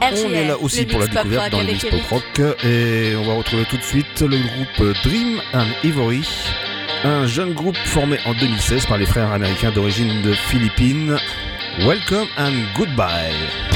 On est là aussi pour la découverte dans le mix pop rock et on va retrouver tout de suite le groupe Dream and Ivory, un jeune groupe formé en 2016 par les frères américains d'origine de Philippines. Welcome and goodbye.